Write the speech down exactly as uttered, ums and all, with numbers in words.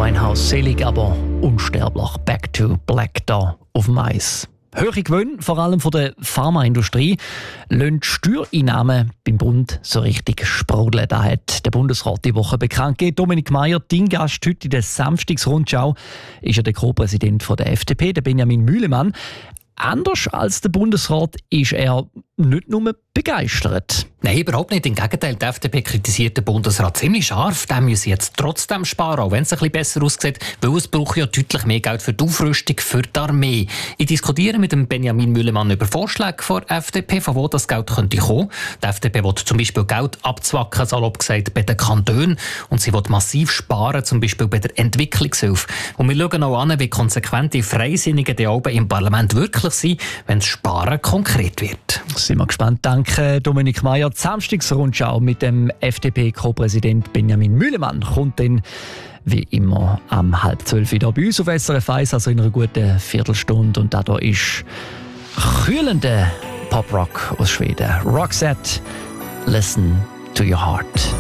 Winehouse, selig, aber unsterblich. Back to Black da auf dem Eis. Höhere Gewinne, vor allem von der Pharmaindustrie, lassen die Steuereinnahmen beim Bund so richtig sprudeln. Das hat der Bundesrat die Woche bekannt gegeben. Dominik Meier, dein Gast heute in der Samstagsrundschau, ist ja der Co-Präsident der F D P, der Benjamin Mühlemann. Anders als der Bundesrat ist er nicht nur begeistert. Nein, überhaupt nicht. Im Gegenteil, die F D P kritisiert den Bundesrat ziemlich scharf. Der muss jetzt trotzdem sparen, auch wenn es ein bisschen besser aussieht, weil es braucht ja deutlich mehr Geld für die Aufrüstung für die Armee. Ich diskutiere mit dem Benjamin Mühlemann über Vorschläge von der F D P, von wo das Geld könnte kommen. Die F D P will zum Beispiel Geld abzwacken, salopp gesagt, bei den Kantonen. Und sie will massiv sparen, zum Beispiel bei der Entwicklungshilfe. Und wir schauen auch an, wie konsequent die Freisinnige die oben im Parlament wirklich sind, wenn das Sparen konkret wird. Sind wir gespannt. Danke, Dominik Meier. Die Samstagsrundschau mit dem F D P-Co-Präsident Benjamin Mühlemann kommt dann wie immer am halb zwölf wieder bei uns auf S R F eins, also in einer guten Viertelstunde. Und da ist kühlender Pop-Rock aus Schweden. Roxette, Listen to Your Heart.